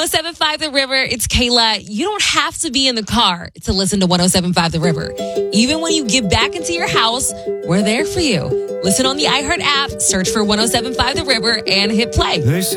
107.5 The River, it's Kayla. You don't have to be in the car to listen to 107.5 The River. Even when you get back into your house, we're there for you. Listen on the iHeart app, search for 107.5 The River, and hit play.